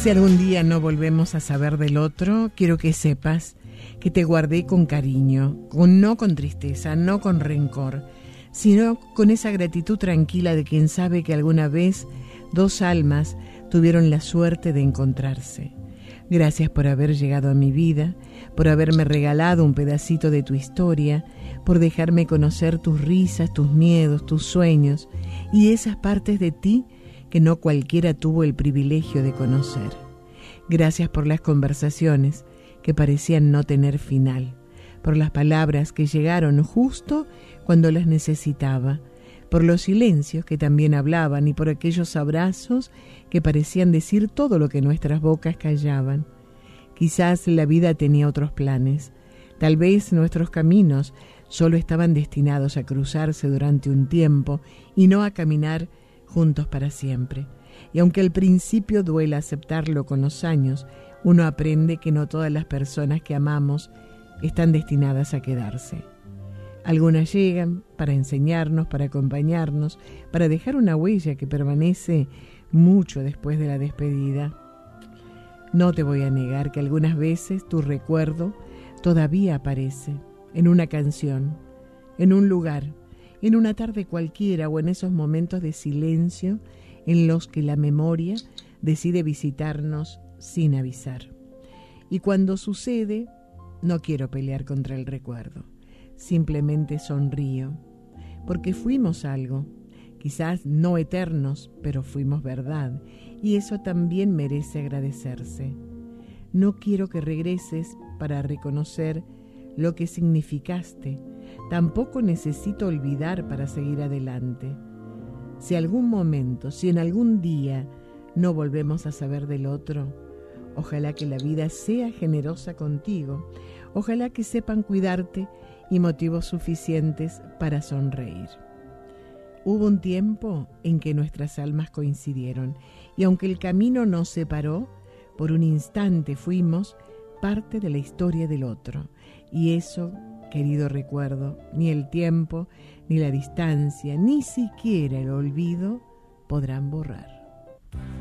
Si algún día no volvemos a saber del otro, quiero que sepas que te guardé con cariño, no con tristeza, no con rencor, sino con esa gratitud tranquila de quien sabe que alguna vez dos almas tuvieron la suerte de encontrarse. Gracias por haber llegado a mi vida, por haberme regalado un pedacito de tu historia, por dejarme conocer tus risas, tus miedos, tus sueños y esas partes de ti que no cualquiera tuvo el privilegio de conocer. Gracias por las conversaciones que parecían no tener final, por las palabras que llegaron justo cuando las necesitaba, por los silencios que también hablaban y por aquellos abrazos que parecían decir todo lo que nuestras bocas callaban. Quizás la vida tenía otros planes, tal vez nuestros caminos solo estaban destinados a cruzarse durante un tiempo y no a caminar juntos para siempre. Y aunque al principio duela aceptarlo con los años, uno aprende que no todas las personas que amamos están destinadas a quedarse. Algunas llegan para enseñarnos, para acompañarnos, para dejar una huella que permanece mucho después de la despedida. No te voy a negar que algunas veces tu recuerdo todavía aparece en una canción, en un lugar, en una tarde cualquiera o en esos momentos de silencio en los que la memoria decide visitarnos sin avisar. Y cuando sucede, no quiero pelear contra el recuerdo. Simplemente sonrío, porque fuimos algo, quizás no eternos, pero fuimos verdad, y eso también merece agradecerse. No quiero que regreses para reconocer lo que significaste, tampoco necesito olvidar para seguir adelante. Si algún momento, si en algún día no volvemos a saber del otro, ojalá que la vida sea generosa contigo, ojalá que sepan cuidarte y motivos suficientes para sonreír. Hubo un tiempo en que nuestras almas coincidieron y aunque el camino nos separó, por un instante fuimos parte de la historia del otro. Y eso, querido recuerdo, ni el tiempo, ni la distancia, ni siquiera el olvido podrán borrar.